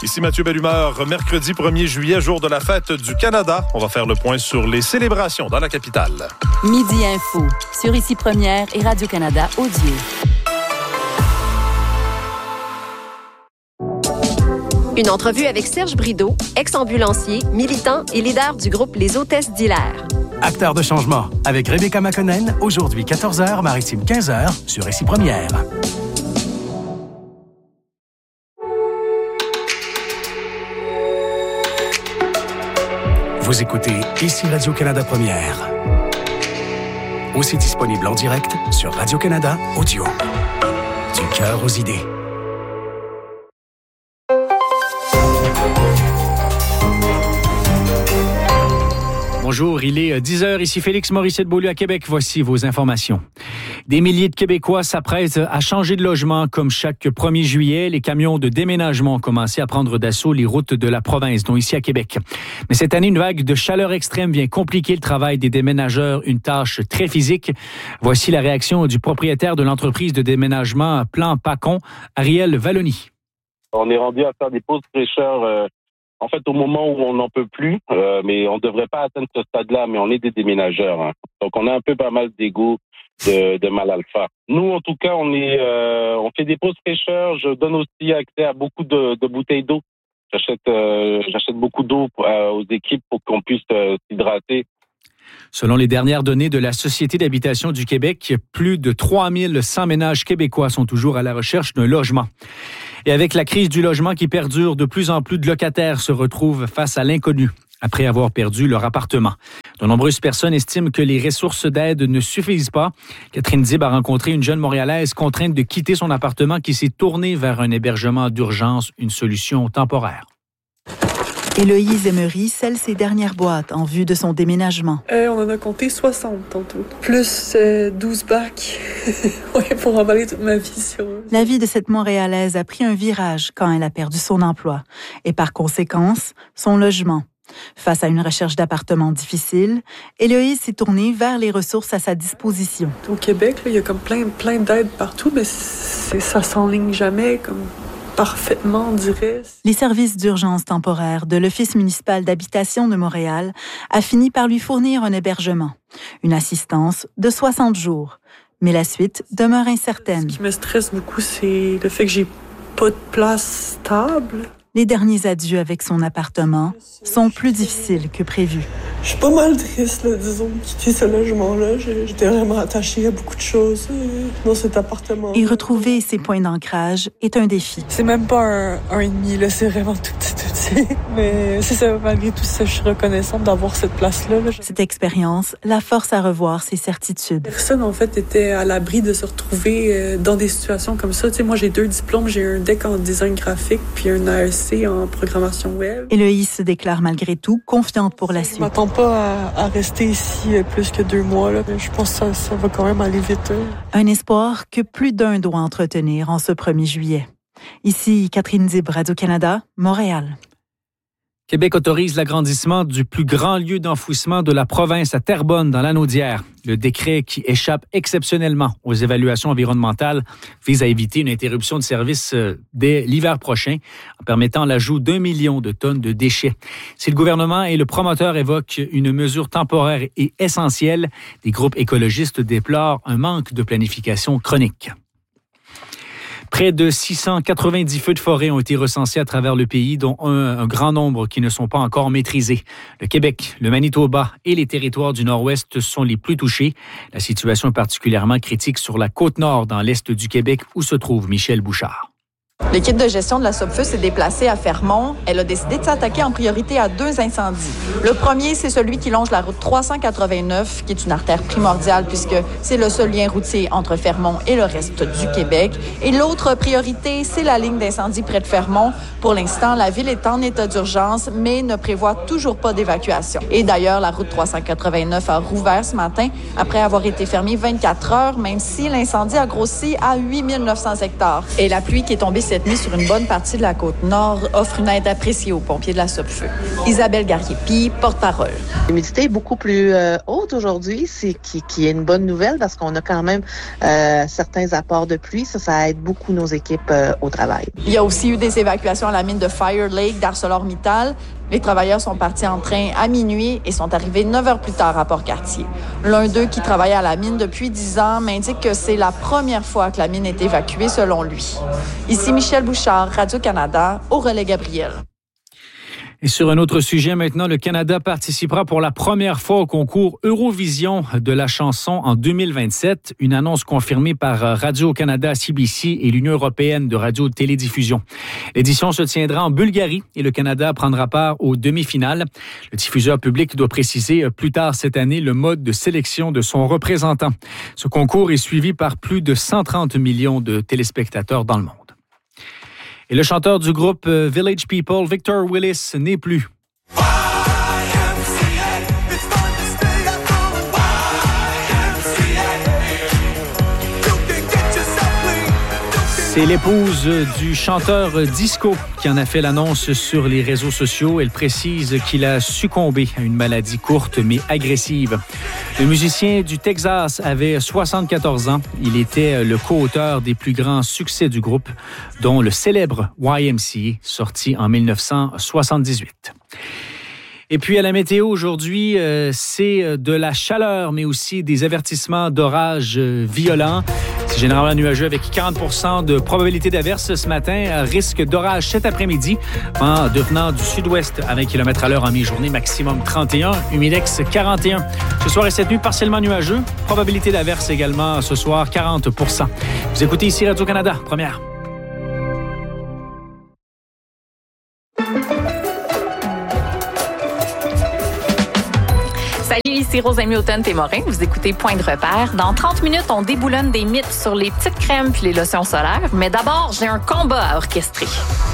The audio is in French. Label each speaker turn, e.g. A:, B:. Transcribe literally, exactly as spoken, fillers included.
A: Ici Mathieu Bellumeur, mercredi premier juillet, jour de la fête du Canada. On va faire le point sur les célébrations dans la capitale.
B: Midi Info, sur Ici Première et Radio-Canada Audio.
C: Une entrevue avec Serge Brideau, ex-ambulancier, militant et leader du groupe Les Hôtesses d'Hilaire.
D: Acteur de changement, avec Rebecca McConnell, aujourd'hui quatorze heures, Maritime quinze heures, sur Ici Première. Vous écoutez Ici Radio-Canada Première. Aussi disponible en direct sur Radio-Canada Audio. Du cœur aux idées.
E: Bonjour, il est dix heures, ici Félix Morissette-Beaulieu à Québec. Voici vos informations. Des milliers de Québécois s'apprêtent à changer de logement comme chaque premier juillet. Les camions de déménagement ont commencé à prendre d'assaut les routes de la province, dont ici à Québec. Mais cette année, une vague de chaleur extrême vient compliquer le travail des déménageurs, une tâche très physique. Voici la réaction du propriétaire de l'entreprise de déménagement Plan Pacon, Ariel Valloni.
F: On est rendu à faire des pauses fraîcheur euh... En fait, au moment où on n'en peut plus, euh, mais on ne devrait pas atteindre ce stade-là, mais on est des déménageurs. Hein. Donc, on a un peu pas mal d'ego de, de mal alpha. Nous, en tout cas, on est, euh, on fait des pauses fraîcheurs. Je donne aussi accès à beaucoup de, de bouteilles d'eau. J'achète, euh, j'achète beaucoup d'eau euh, aux équipes pour qu'on puisse euh, s'hydrater.
E: Selon les dernières données de la Société d'habitation du Québec, plus de trois mille cent ménages québécois sont toujours à la recherche d'un logement. Et avec la crise du logement qui perdure, de plus en plus de locataires se retrouvent face à l'inconnu après avoir perdu leur appartement. De nombreuses personnes estiment que les ressources d'aide ne suffisent pas. Catherine Dib a rencontré une jeune Montréalaise contrainte de quitter son appartement qui s'est tournée vers un hébergement d'urgence, une solution temporaire.
G: Héloïse Emery scelle ses dernières boîtes en vue de son déménagement.
H: Euh, on en a compté soixante tantôt, plus euh, douze bacs ouais, pour emballer toute ma vie. Sur...
G: La vie de cette Montréalaise a pris un virage quand elle a perdu son emploi et par conséquence, son logement. Face à une recherche d'appartement difficile, Héloïse s'est tournée vers les ressources à sa disposition.
H: Au Québec, il y a comme plein, plein d'aides partout, mais c'est, ça s'enligne jamais comme... parfaitement, on dirait.
G: Les services d'urgence temporaire de l'Office municipal d'habitation de Montréal a fini par lui fournir un hébergement, une assistance de soixante jours. Mais la suite demeure incertaine.
H: Ce qui me stresse beaucoup, c'est le fait que j'ai pas de place stable.
G: Les derniers adieux avec son appartement sont plus difficiles que prévu.
H: Je suis pas mal triste, là, disons, de quitter ce logement-là. J'étais vraiment attachée à beaucoup de choses dans cet appartement.
G: Et retrouver ses points d'ancrage est un défi.
H: C'est même pas un, un et demi, là, c'est vraiment tout petit, tout petit. Mais c'est ça, malgré tout ça, je suis reconnaissante d'avoir cette place-là. Là.
G: Cette expérience la force à revoir ses certitudes.
H: Personne, en fait, était à l'abri de se retrouver dans des situations comme ça. Tu sais, moi, j'ai deux diplômes. J'ai un D E C en design graphique puis un A E C en programmation web.
G: Héloïse se déclare malgré tout confiante pour la suite.
H: Je m'attends pas à, à rester ici plus que deux mois. Là. Je pense que ça, ça va quand même aller vite. Hein.
G: Un espoir que plus d'un doit entretenir en ce premier juillet. Ici, Catherine Dib, Radio-Canada, Montréal.
E: Québec autorise l'agrandissement du plus grand lieu d'enfouissement de la province à Terrebonne, dans l'Anaudière. Le décret qui échappe exceptionnellement aux évaluations environnementales vise à éviter une interruption de service dès l'hiver prochain en permettant l'ajout d'un million de tonnes de déchets. Si le gouvernement et le promoteur évoquent une mesure temporaire et essentielle, les groupes écologistes déplorent un manque de planification chronique. Près de six cent quatre-vingt-dix feux de forêt ont été recensés à travers le pays, dont un, un grand nombre qui ne sont pas encore maîtrisés. Le Québec, le Manitoba et les territoires du Nord-Ouest sont les plus touchés. La situation est particulièrement critique sur la Côte-Nord, dans l'Est du Québec, où se trouve Michel Bouchard.
I: L'équipe de gestion de la SOPFEUS s'est déplacée à Fermont. Elle a décidé de s'attaquer en priorité à deux incendies. Le premier, c'est celui qui longe la route trois cent quatre-vingt-neuf, qui est une artère primordiale puisque c'est le seul lien routier entre Fermont et le reste du Québec. Et l'autre priorité, c'est la ligne d'incendie près de Fermont. Pour l'instant, la ville est en état d'urgence, mais ne prévoit toujours pas d'évacuation. Et d'ailleurs, la route trois cent quatre-vingt-neuf a rouvert ce matin après avoir été fermée vingt-quatre heures, même si l'incendie a grossi à huit mille neuf cents hectares. Et la pluie qui est tombée ces cette nuit sur une bonne partie de la Côte-Nord offre une aide appréciée aux pompiers de la Sopfeu. Isabelle Garriépi, porte-parole.
J: L'humidité est beaucoup plus euh, haute aujourd'hui, c'est qui, qui est une bonne nouvelle parce qu'on a quand même euh, certains apports de pluie. Ça, ça aide beaucoup nos équipes euh, au travail.
I: Il y a aussi eu des évacuations à la mine de Fire Lake d'ArcelorMittal. Les travailleurs sont partis en train à minuit et sont arrivés neuf heures plus tard à Port-Cartier. L'un d'eux, qui travaille à la mine depuis dix ans, m'indique que c'est la première fois que la mine est évacuée, selon lui. Ici Michel Bouchard, Radio-Canada, au relais Gabriel.
E: Et sur un autre sujet maintenant, le Canada participera pour la première fois au concours Eurovision de la chanson en deux mille vingt-sept, une annonce confirmée par Radio-Canada, C B C et l'Union européenne de radio-télédiffusion. L'édition se tiendra en Bulgarie et le Canada prendra part aux demi-finales. Le diffuseur public doit préciser plus tard cette année le mode de sélection de son représentant. Ce concours est suivi par plus de cent trente millions de téléspectateurs dans le monde. Et le chanteur du groupe Village People, Victor Willis, n'est plus. C'est l'épouse du chanteur disco qui en a fait l'annonce sur les réseaux sociaux. Elle précise qu'il a succombé à une maladie courte mais agressive. Le musicien du Texas avait soixante-quatorze ans. Il était le co-auteur des plus grands succès du groupe, dont le célèbre Y M C A, sorti en dix-neuf cent soixante-dix-huit. Et puis à la météo aujourd'hui, euh, c'est de la chaleur, mais aussi des avertissements d'orages euh, violents. C'est généralement nuageux avec quarante pour cent de probabilité d'averse ce matin. Risque d'orage cet après-midi en devenant du sud-ouest à vingt kilomètres à l'heure en mi-journée, maximum trente et un, humidex quarante et un. Ce soir et cette nuit, partiellement nuageux. Probabilité d'averse également ce soir, quarante pour cent. Vous écoutez ici Radio-Canada, première.
K: Salut, ici Rose Hamilton-Témorin. Vous écoutez Point de repère. Dans trente minutes, on déboulonne des mythes sur les petites crèmes puis les lotions solaires. Mais d'abord, j'ai un combat à orchestrer.